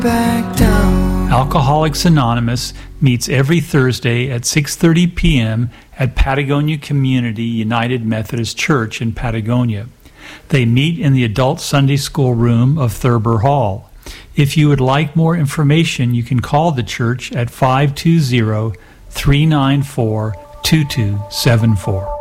back down. Alcoholics Anonymous meets every Thursday at 6:30 p.m. at Patagonia Community United Methodist Church in Patagonia. They meet in the Adult Sunday School room of Thurber Hall. If you would like more information, you can call the church at 520-394-2274.